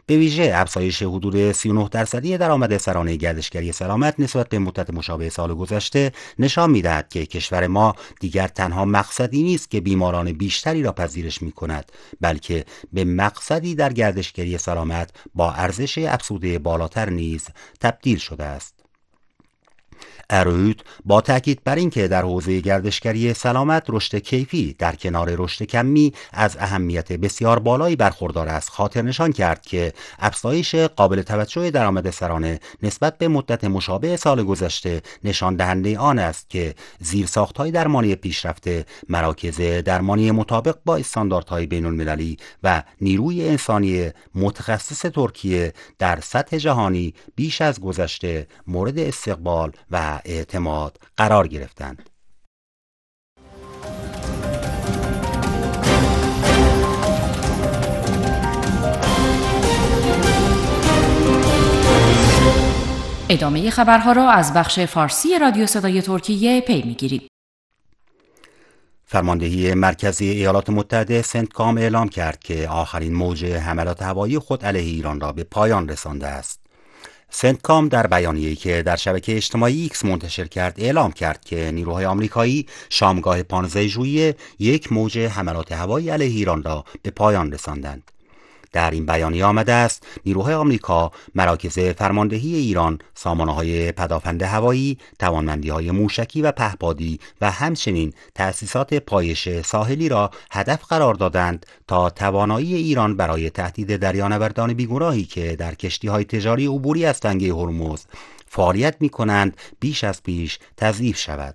به ویژه افزایش حدود 39% درآمد سرانه گردشگری سلامت نسبت به مدت مشابه سال گذشته نشان می‌دهد که کشور ما دیگر تنها مقصدی نیست که بیماران بیشتری را پذیرش می‌کند، بلکه به مقصدی در گردشگری سلامت با ارزش افزوده بالاتر نیز تبدیل شده است. ارویت با تاکید بر اینکه در حوزه گردشگری سلامت رشد کیفی در کنار رشد کمی از اهمیت بسیار بالایی برخوردار است، خاطر نشان کرد که افزایش قابل توجه درآمد سرانه نسبت به مدت مشابه سال گذشته نشان دهنده آن است که زیرساخت‌های درمانی پیشرفته، مراکز درمانی مطابق با استانداردهای بین‌المللی و نیروی انسانی متخصص ترکیه در سطح جهانی بیش از گذشته مورد استقبال و اعتماد قرار گرفتند. ادامه خبرها را از بخش فارسی رادیو صدای ترکیه پی می‌گیرید. فرماندهی مرکزی ایالات متحده سنتکام اعلام کرد که آخرین موج حملات هوایی خود علیه ایران را به پایان رسانده است. سنتکام در بیانیه‌ای که در شبکه اجتماعی ایکس منتشر کرد اعلام کرد که نیروهای آمریکایی شامگاه 15 ژوئیه یک موج حملات هوایی علیه ایران را به پایان رساندند. در این بیانیه آمده است نیروهای آمریکا مراکز فرماندهی ایران، سامانه‌های پدافند هوایی، توانمندی‌های موشکی و پهپادی و همچنین تأسیسات پایش ساحلی را هدف قرار دادند تا توانایی ایران برای تهدید دریانوردان بیگناهی که در کشتی‌های تجاری عبوری از تنگه هرمز فعالیت می‌کنند بیش از پیش تضعیف شود.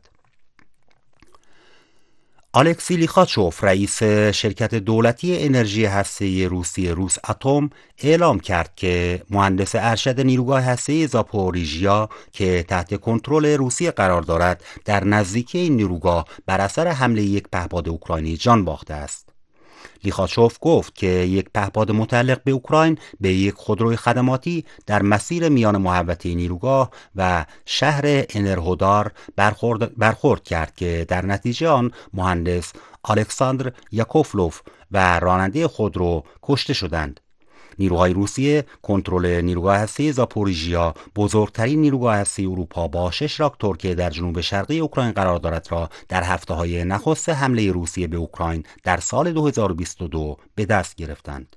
الکسی لیخاچوف رئیس شرکت دولتی انرژی هسته‌ای روسی روساتم اعلام کرد که مهندس ارشد نیروگاه هسته‌ای زاپوریژیا که تحت کنترل روسیه قرار دارد در نزدیکی این نیروگاه بر اثر حمله یک پهپاد اوکراینی جان باخته است. لیخاچوف گفت که یک پهپاد متعلق به اوکراین به یک خودروی خدماتی در مسیر میان محوطه نیروگاه و شهر انرهودار برخورد کرد که در نتیجه آن مهندس الکساندر یاکوفلوف و راننده خودرو کشته شدند. نیروهای روسیه کنترل نیروگاه هسته‌ای زاپوریژیا، بزرگترین نیروگاه هسته‌ای اروپا با 6 راکتور که در جنوب شرقی اوکراین قرار دارد را در هفته‌های نخست حمله روسیه به اوکراین در سال 2022 به دست گرفتند.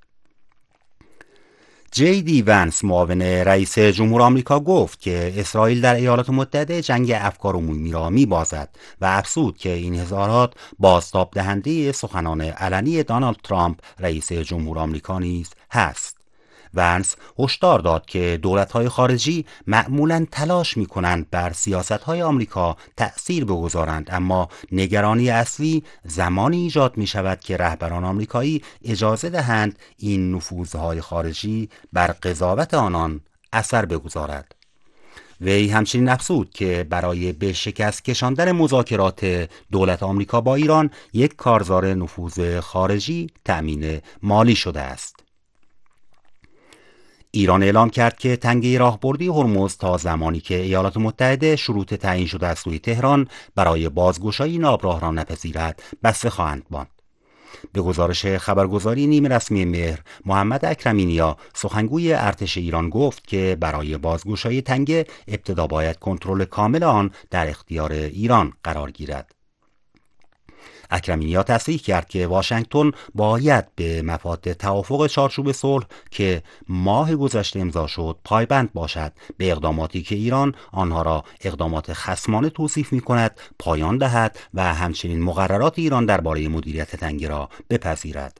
جی دی ونس معاون رئیس جمهور آمریکا گفت که اسرائیل در ایالات متحده جنگ افکار عمومی را می‌بازد و افزود که این اظهارات بازتاب دهنده سخنان علنی دونالد ترامپ رئیس جمهور آمریکا نیز هست. ونس هشدار داد که دولت‌های خارجی معمولاً تلاش می‌کنند بر سیاست‌های آمریکا تأثیر بگذارند، اما نگرانی اصلی زمانی ایجاد می‌شود که رهبران آمریکایی اجازه دهند این نفوذهای خارجی بر قضاوت آنان اثر بگذارد. وی همچنین افزود که برای به شکست کشاندن مذاکرات دولت آمریکا با ایران یک کارزار نفوذ خارجی تأمین مالی شده است. ایران اعلام کرد که تنگه راهبردی هرمز تا زمانی که ایالات متحده شروط تعیین شده از سوی تهران برای بازگشایی این آبراه را نپذیرد بسته خواهند ماند. به گزارش خبرگزاری نیمه رسمی مهر، محمد اکرمینیا سخنگوی ارتش ایران گفت که برای بازگشایی تنگه ابتدا باید کنترل کامل آن در اختیار ایران قرار گیرد. اکرمینیا تصریح کرد که واشنگتن باید به مفاد توافق چارچوب صلح که ماه گذشته امضا شد پایبند باشد، به اقداماتی که ایران آنها را اقدامات خصمانه توصیف می‌کند پایان دهد و همچنین مقررات ایران درباره مدیریت تنگه را بپذیرد.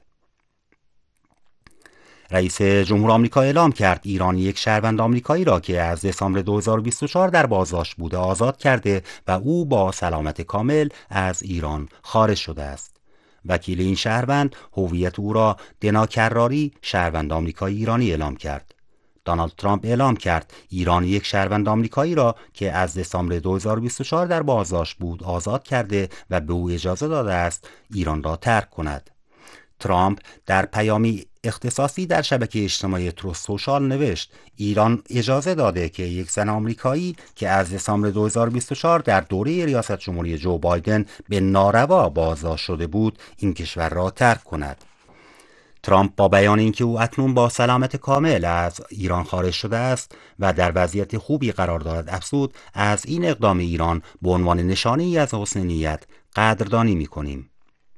رئیس جمهور آمریکا اعلام کرد ایران یک شهروند آمریکایی را که از دسامبر 2024 در بازداشت بوده آزاد کرده و او با سلامت کامل از ایران خارج شده است. وکیل این شهروند هویت او را دنا کراری، شهروند آمریکایی ایرانی اعلام کرد. دونالد ترامپ اعلام کرد ایران یک شهروند آمریکایی را که از دسامبر 2024 در بازداشت بود آزاد کرده و به او اجازه داده است ایران را ترک کند. ترامپ در پیامی اختصاصی در شبکه اجتماعی تروث سوشال نوشت ایران اجازه داده که یک زن آمریکایی که از دسامبر 2024 در دوره ریاست جمهوری جو بایدن به ناروا بازداشت شده بود این کشور را ترک کند. ترامپ با بیان اینکه او اکنون با سلامت کامل از ایران خارج شده است و در وضعیت خوبی قرار دارد افزود از این اقدام ایران به عنوان نشانه‌ای از حسن نیت قدردانی می‌کنیم.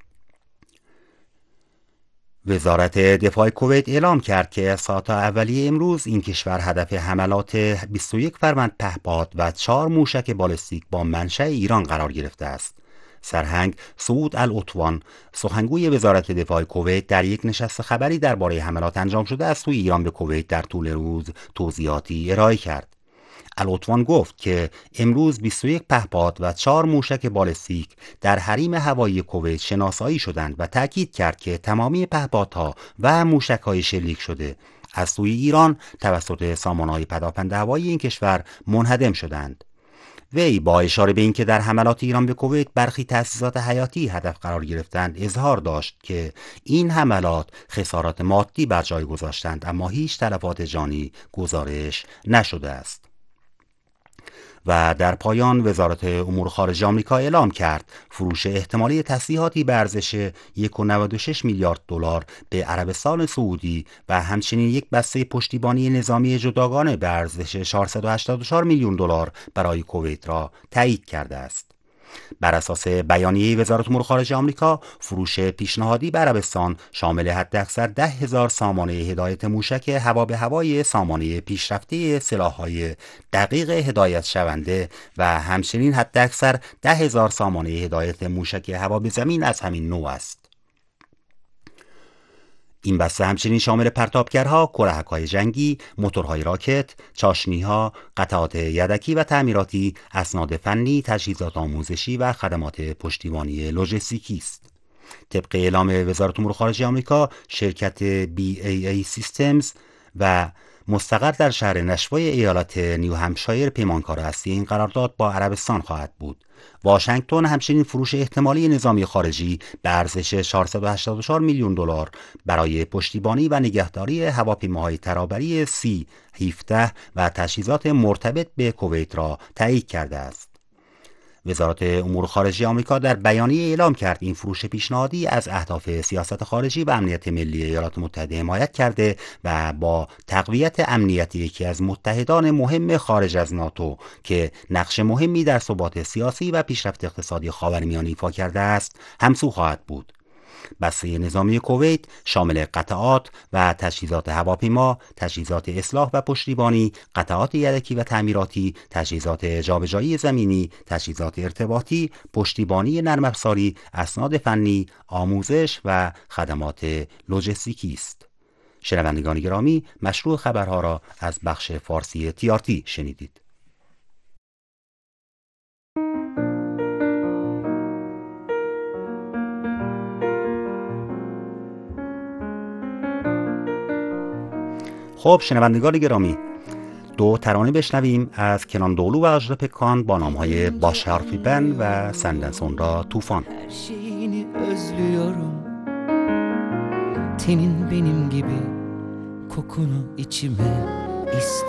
وزارت دفاع کویت اعلام کرد که ساعات اولیه امروز این کشور هدف حملات 21 فروند پهپاد و 4 موشک بالستیک با منشأ ایران قرار گرفته است. سرهنگ سعود العطوان، سخنگوی وزارت دفاع کویت، در یک نشست خبری درباره حملات انجام شده از سوی ایران به کویت در طول روز توضیحاتی ارائه کرد. العطوان گفت که امروز 21 پهپاد و 4 موشک بالستیک در حریم هوایی کویت شناسایی شدند و تاکید کرد که تمامی پهپادها و موشک‌های شلیک شده از سوی ایران توسط سامانه‌های پداپند هوایی این کشور منهدم شدند. وی با اشاره به اینکه در حملات ایران به کویت برخی تأسیسات حیاتی هدف قرار گرفتند اظهار داشت که این حملات خسارات مادی بر جای گذاشتند اما هیچ تلفات جانی گزارش نشده است. و در پایان وزارت امور خارجه آمریکا اعلام کرد فروش احتمالی تسلیحاتی به ارزش 1.96 میلیارد دلار به عربستان سعودی و همچنین یک بسته پشتیبانی نظامی جداگانه به ارزش 484 میلیون دلار برای کویت را تایید کرده است. بر اساس بیانیه وزارت امور خارجه آمریکا، فروش پیشنهادی به عربستان شامل حداکثر 10,000 سامانه هدایت موشک هوا به هوای سامانه پیشرفته سلاح‌های دقیق هدایت شونده و همچنین حداکثر 10,000 سامانه هدایت موشک هوا به زمین از همین نوع است. این بسته همچنین شامل پرتابگرها، کلهک‌های جنگی، موتورهای راکت، چاشنی‌ها، قطعات یدکی و تعمیراتی، اسناد فنی، تجهیزات آموزشی و خدمات پشتیبانی لوجستیکی است. طبق اعلام وزارت امور خارجه آمریکا، شرکت BAA Systems و مستقر در شهر نشوای ایالت نیو همشایر پیمانکار اصلی این قرارداد با عربستان خواهد بود. واشنگتن همچنین فروش احتمالی نظامی خارجی به ارزش 484 میلیون دلار برای پشتیبانی و نگهداری هواپیماهای ترابری C-17 و تجهیزات مرتبط به کویت را تایید کرده است. وزارت امور خارجه آمریکا در بیانیه اعلام کرد این فروش پیشنهادی از اهداف سیاست خارجی و امنیت ملی ایالات متحده حمایت کرده و با تقویت امنیت یکی از متحدان مهم خارج از ناتو که نقش مهمی در ثبات سیاسی و پیشرفت اقتصادی خاورمیانه ایفا کرده است همسو خواهد بود. بسته نظامی کویت شامل قطعات و تجهیزات هواپیما، تجهیزات اصلاح و پشتیبانی، قطعات یدکی و تعمیراتی، تجهیزات جابجایی زمینی، تجهیزات ارتباطی، پشتیبانی نرم افزاری، اسناد فنی، آموزش و خدمات لوجستیکی است. شنوندگان گرامی، مشروع خبرها را از بخش فارسی TRT شنیدید. خب شنوندگان گرامی، 2 ترانه بشنویم از کنان دولو و اجر پکان با نامهای Baş harfi ben ve senden sonra Tufan. Her şeyini özlüyorum, tenin benim gibi kokunu içime